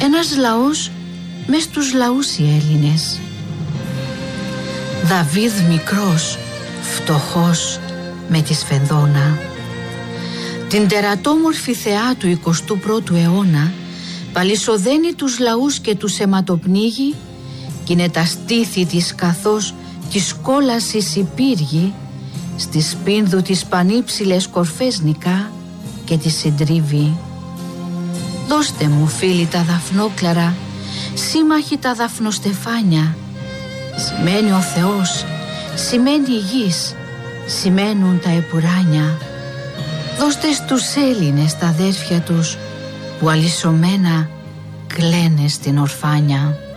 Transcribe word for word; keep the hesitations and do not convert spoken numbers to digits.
Ένας λαός μες τους λαούς οι Έλληνες. Δαβίδ μικρός, φτωχός με τη σφενδόνα. Την τερατόμορφη θεά του εικοστού πρώτου αιώνα παλισοδένει τους λαούς και τους αιματοπνίγει κι είναι τα στήθη της καθώς της κόλασης υπήργη στη σπίνδου της πανύψηλες κορφές νικά και τη συντρίβει. Δώστε μου φίλοι τα δαφνόκλαρα, σύμμαχοι τα δαφνοστεφάνια. Σημαίνει ο Θεός, σημαίνει η γης, σημαίνουν τα επουράνια. Δώστε στους Έλληνες τα αδέρφια τους που αλυσσωμένα κλαίνε στην ορφάνια.